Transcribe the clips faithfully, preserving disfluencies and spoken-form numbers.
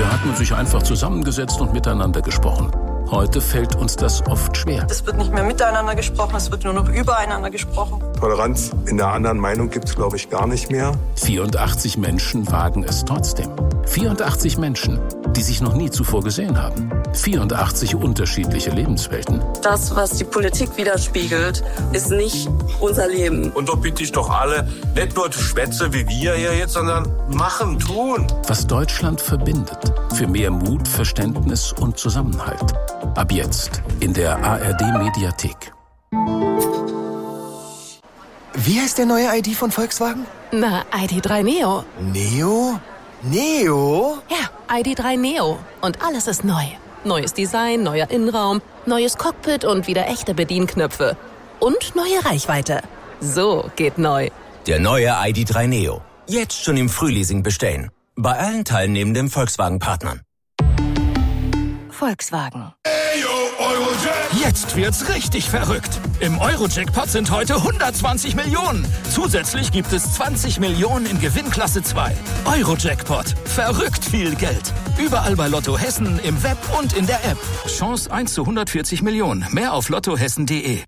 Früher hat man sich einfach zusammengesetzt und miteinander gesprochen. Heute fällt uns das oft schwer. Es wird nicht mehr miteinander gesprochen, es wird nur noch übereinander gesprochen. Toleranz in der anderen Meinung gibt es, glaube ich, gar nicht mehr. vierundachtzig Menschen wagen es trotzdem. vierundachtzig Menschen, die sich noch nie zuvor gesehen haben. vierundachtzig unterschiedliche Lebenswelten. Das, was die Politik widerspiegelt, ist nicht unser Leben. Und da bitte ich doch alle, nicht nur Schwätze wie wir hier jetzt, sondern machen, tun. Was Deutschland verbindet. Für mehr Mut, Verständnis und Zusammenhalt. Ab jetzt in der A R D-Mediathek. Wie heißt der neue I D von Volkswagen? Na, I D drei Neo. Neo? Neo? Ja, I D drei Neo. Und alles ist neu. Neues Design, neuer Innenraum, neues Cockpit und wieder echte Bedienknöpfe. Und neue Reichweite. So geht neu. Der neue I D drei Neo. Jetzt schon im Frühleasing bestellen. Bei allen teilnehmenden Volkswagen-Partnern. Volkswagen. Jetzt wird's richtig verrückt. Im Euro-Jackpot sind heute hundertzwanzig Millionen. Zusätzlich gibt es zwanzig Millionen in Gewinnklasse zwei. Euro-Jackpot. Verrückt viel Geld. Überall bei Lotto Hessen, im Web und in der App. Chance eins zu hundertvierzig Millionen. Mehr auf lottohessen punkt de.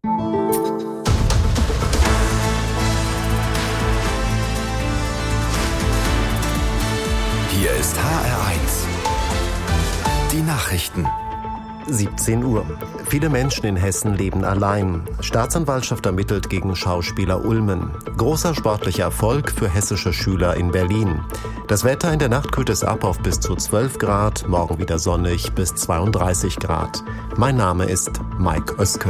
Hier ist H R eins. Die Nachrichten. siebzehn Uhr. Viele Menschen in Hessen leben allein. Staatsanwaltschaft ermittelt gegen Schauspieler Ulmen. Großer sportlicher Erfolg für hessische Schüler in Berlin. Das Wetter: in der Nacht kühlt es ab auf bis zu zwölf Grad, morgen wieder sonnig bis zweiunddreißig Grad. Mein Name ist Mike Oeske.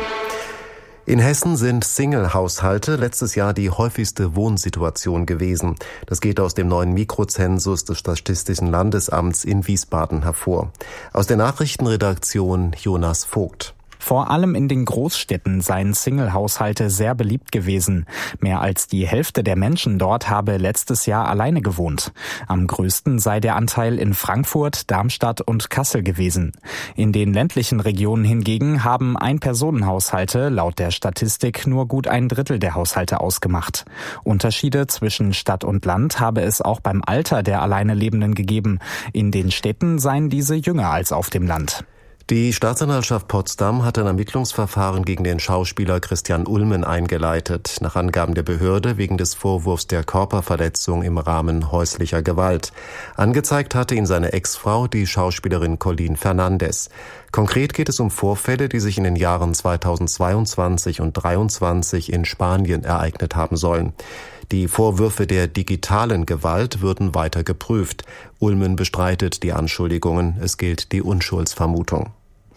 In Hessen sind Single-Haushalte letztes Jahr die häufigste Wohnsituation gewesen. Das geht aus dem neuen Mikrozensus des Statistischen Landesamts in Wiesbaden hervor. Aus der Nachrichtenredaktion Jonas Vogt. Vor allem in den Großstädten seien Single-Haushalte sehr beliebt gewesen. Mehr als die Hälfte der Menschen dort habe letztes Jahr alleine gewohnt. Am größten sei der Anteil in Frankfurt, Darmstadt und Kassel gewesen. In den ländlichen Regionen hingegen haben Ein-Personen-Haushalte laut der Statistik nur gut ein Drittel der Haushalte ausgemacht. Unterschiede zwischen Stadt und Land habe es auch beim Alter der alleine Lebenden gegeben. In den Städten seien diese jünger als auf dem Land. Die Staatsanwaltschaft Potsdam hat ein Ermittlungsverfahren gegen den Schauspieler Christian Ulmen eingeleitet, nach Angaben der Behörde wegen des Vorwurfs der Körperverletzung im Rahmen häuslicher Gewalt. Angezeigt hatte ihn seine Ex-Frau, die Schauspielerin Colleen Fernandes. Konkret geht es um Vorfälle, die sich in den Jahren zweitausendzweiundzwanzig und zweitausenddreiundzwanzig in Spanien ereignet haben sollen. Die Vorwürfe der digitalen Gewalt würden weiter geprüft. Ulmen bestreitet die Anschuldigungen. Es gilt die Unschuldsvermutung.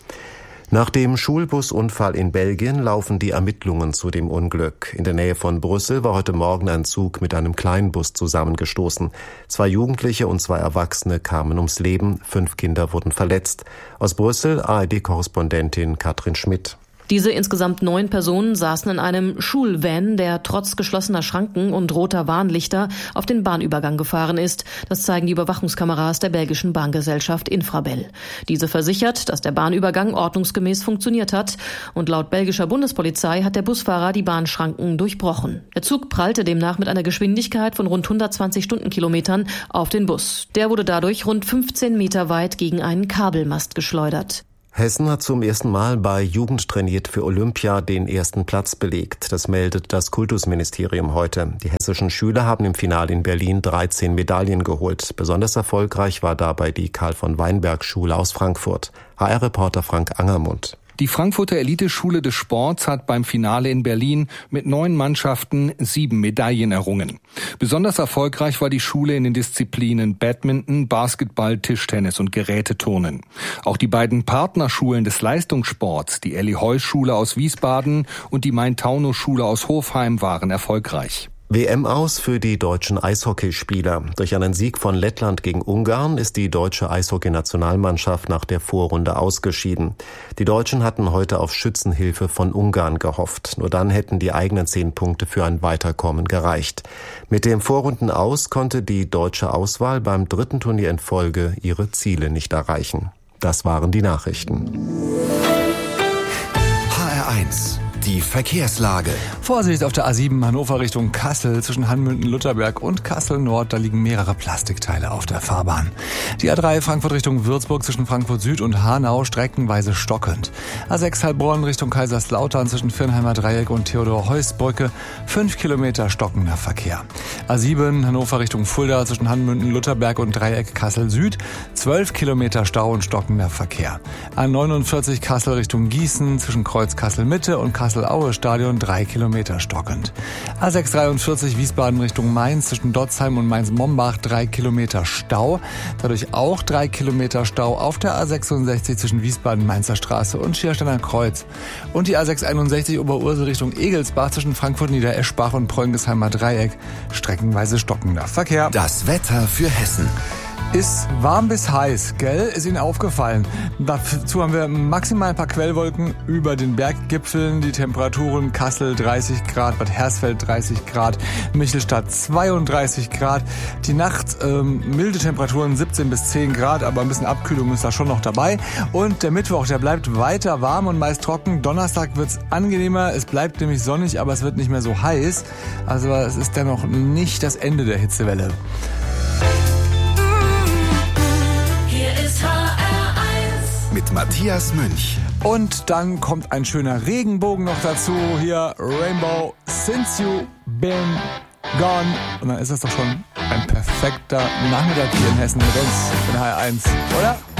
Nach dem Schulbusunfall in Belgien laufen die Ermittlungen zu dem Unglück. In der Nähe von Brüssel war heute Morgen ein Zug mit einem Kleinbus zusammengestoßen. Zwei Jugendliche und zwei Erwachsene kamen ums Leben. Fünf Kinder wurden verletzt. Aus Brüssel A R D-Korrespondentin Katrin Schmidt. Diese insgesamt neun Personen saßen in einem Schulvan, der trotz geschlossener Schranken und roter Warnlichter auf den Bahnübergang gefahren ist. Das zeigen die Überwachungskameras der belgischen Bahngesellschaft Infrabel. Diese versichert, dass der Bahnübergang ordnungsgemäß funktioniert hat. Und laut belgischer Bundespolizei hat der Busfahrer die Bahnschranken durchbrochen. Der Zug prallte demnach mit einer Geschwindigkeit von rund hundertzwanzig Stundenkilometern auf den Bus. Der wurde dadurch rund fünfzehn Meter weit gegen einen Kabelmast geschleudert. Hessen hat zum ersten Mal bei Jugend trainiert für Olympia den ersten Platz belegt. Das meldet das Kultusministerium heute. Die hessischen Schüler haben im Finale in Berlin dreizehn Medaillen geholt. Besonders erfolgreich war dabei die Karl-von-Weinberg-Schule aus Frankfurt. H R-Reporter Frank Angermund. Die Frankfurter Eliteschule des Sports hat beim Finale in Berlin mit neun Mannschaften sieben Medaillen errungen. Besonders erfolgreich war die Schule in den Disziplinen Badminton, Basketball, Tischtennis und Geräteturnen. Auch die beiden Partnerschulen des Leistungssports, die Elli-Heuss-Schule aus Wiesbaden und die Main-Taunus-Schule aus Hofheim, waren erfolgreich. W M aus für die deutschen Eishockeyspieler. Durch einen Sieg von Lettland gegen Ungarn ist die deutsche Eishockey-Nationalmannschaft nach der Vorrunde ausgeschieden. Die Deutschen hatten heute auf Schützenhilfe von Ungarn gehofft. Nur dann hätten die eigenen zehn Punkte für ein Weiterkommen gereicht. Mit dem Vorrundenaus konnte die deutsche Auswahl beim dritten Turnier in Folge ihre Ziele nicht erreichen. Das waren die Nachrichten. H R eins. Die Verkehrslage. Vorsicht auf der A sieben Hannover Richtung Kassel zwischen Hanmünden-Lutherberg und Kassel-Nord. Da liegen mehrere Plastikteile auf der Fahrbahn. Die A drei Frankfurt Richtung Würzburg zwischen Frankfurt Süd und Hanau streckenweise stockend. A sechs Heilbronn Richtung Kaiserslautern zwischen Firnheimer Dreieck und Theodor-Heuss-Brücke. Fünf Kilometer stockender Verkehr. A sieben Hannover Richtung Fulda zwischen Hanmünden-Lutherberg und Dreieck Kassel Süd. Zwölf Kilometer Stau und stockender Verkehr. A neunundvierzig Kassel Richtung Gießen zwischen Kreuz Kassel Mitte und Kassel Aue Stadion drei Kilometer stockend. A sechs dreiundvierzig Wiesbaden Richtung Mainz zwischen Dotzheim und Mainz-Mombach drei Kilometer Stau. Dadurch auch drei Kilometer Stau auf der A sechsundsechzig zwischen Wiesbaden-Mainzer Straße und Schiersteiner Kreuz. Und die A sechs einundsechzig Oberursel Richtung Egelsbach zwischen Frankfurt-Niedereschbach und Preungesheimer Dreieck. Streckenweise stockender Verkehr. Das Wetter für Hessen. Ist warm bis heiß, gell? Ist Ihnen aufgefallen. Dazu haben wir maximal ein paar Quellwolken über den Berggipfeln. Die Temperaturen Kassel dreißig Grad, Bad Hersfeld dreißig Grad, Michelstadt zweiunddreißig Grad. Die Nacht ähm, milde Temperaturen siebzehn bis zehn Grad, aber ein bisschen Abkühlung ist da schon noch dabei. Und der Mittwoch, der bleibt weiter warm und meist trocken. Donnerstag wird's angenehmer. Es bleibt nämlich sonnig, aber es wird nicht mehr so heiß. Also es ist dennoch nicht das Ende der Hitzewelle. Mit Matthias Münch. Und dann kommt ein schöner Regenbogen noch dazu. Hier Rainbow Since You Been Gone. Und dann ist das doch schon ein perfekter Nachmittag hier in Hessen mit uns in H R eins, oder?